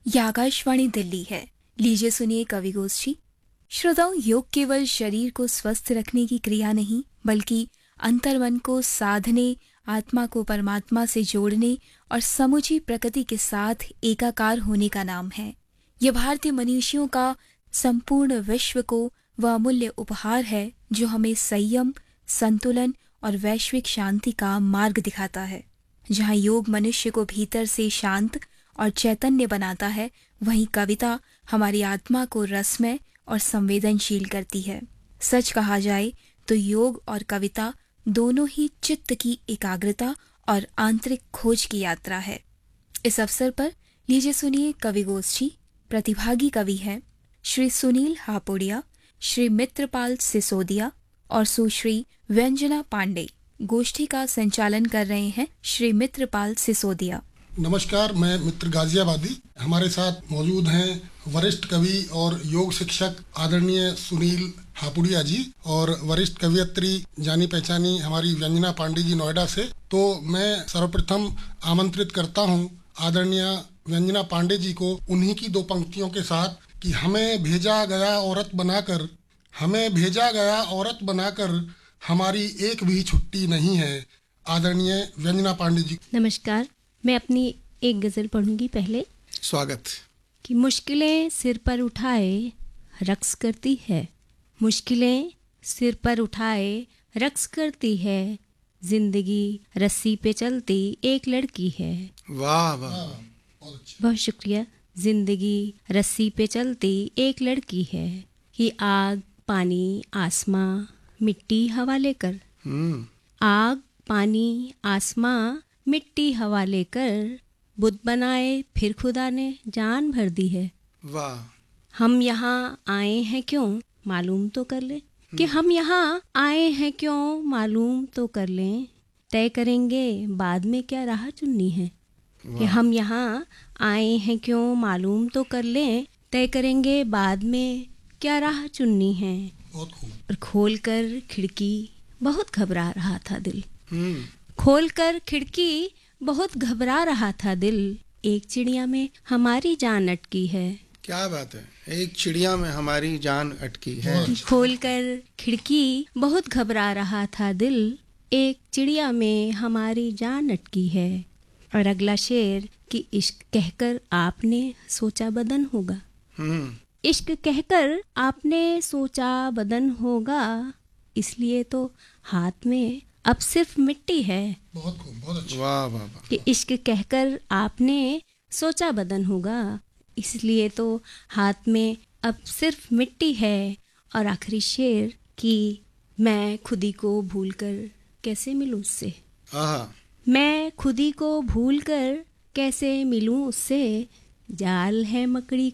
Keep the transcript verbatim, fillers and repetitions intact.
यह आकाशवाणी दिल्ली है। लीजिए सुनिए कवि गोष्ठी। श्रोताओं, योग केवल शरीर को स्वस्थ रखने की क्रिया नहीं, बल्कि अंतर्मन को साधने, आत्मा को परमात्मा से जोड़ने और समूची प्रकृति के साथ एकाकार होने का नाम है। यह भारतीय मनुष्यों का संपूर्ण विश्व को वह अमूल्य उपहार है जो हमें संयम, संतुलन और वैश्विक शांति का मार्ग दिखाता है। जहाँ योग मनुष्य को भीतर से शांत और चैतन्य बनाता है, वहीं कविता हमारी आत्मा को रसमय और संवेदनशील करती है। सच कहा जाए तो योग और कविता दोनों ही चित्त की एकाग्रता और आंतरिक खोज की यात्रा है। इस अवसर पर लीजिए सुनिए कवि गोष्ठी। प्रतिभागी कवि हैं श्री सुनील हापुड़िया, श्री मित्रपाल सिसोदिया और सुश्री व्यंजना पांडे। गोष्ठी का संचालन कर रहे हैं श्री मित्रपाल सिसोदिया। नमस्कार, मैं मित्र गाजियाबादी। हमारे साथ मौजूद हैं वरिष्ठ कवि और योग शिक्षक आदरणीय सुनील हापुड़िया जी और वरिष्ठ कवियत्री जानी पहचानी हमारी व्यंजना पांडे जी नोएडा से। तो मैं सर्वप्रथम आमंत्रित करता हूं आदरणीय व्यंजना पांडे जी को उन्हीं की दो पंक्तियों के साथ कि हमें भेजा गया औरत बनाकर, हमें भेजा गया औरत बनाकर, हमारी एक भी छुट्टी नहीं है। आदरणीय व्यंजना पांडे जी। नमस्कार, मैं अपनी एक गज़ल पढ़ूंगी। पहले स्वागत। कि मुश्किलें सिर पर उठाए रक्स करती है, मुश्किलें सिर पर उठाए रक्स करती है, जिंदगी रस्सी पे चलती एक लड़की है। वाह वाह, बहुत शुक्रिया। जिंदगी रस्सी पे चलती एक लड़की है कि आग पानी आसमां मिट्टी हवा लेकर, आग पानी आसमां मिट्टी हवा लेकर बुद्ध बनाए फिर खुदा ने जान भर दी है। वाह। हम यहाँ आए हैं क्यों मालूम तो कर ले, कि हम यहाँ आए हैं क्यों मालूम तो कर लें, तय करेंगे बाद में क्या राह चुननी है। कि हम यहाँ आए हैं क्यों मालूम तो कर लें, तय करेंगे बाद में क्या राह चुननी है। बहुत खूब। और खोल कर खिड़की बहुत घबरा रहा था दिल, खोल कर खिड़की बहुत घबरा रहा था दिल, एक चिड़िया में हमारी जान अटकी है। क्या बात है, एक चिड़िया में हमारी जान अटकी है। खोल कर खिड़की बहुत घबरा रहा था दिल, एक चिड़िया में हमारी जान अटकी है। और अगला शेर कि इश्क कहकर आपने सोचा बदन होगा, इश्क कहकर आपने सोचा बदन होगा, इसलिए तो हाथ में अब सिर्फ मिट्टी है। बहुत खूब, बहुत अच्छा। वाह वाह वाह। कि इश्क कहकर आपने सोचा बदन होगा, इसलिए तो हाथ में अब सिर्फ मिट्टी है। और आखिरी शेर कि मैं खुदी को भूलकर कैसे मिलूं उससे, आहा। मैं खुदी को भूलकर कैसे मिलूं उससे, जाल है मकड़ी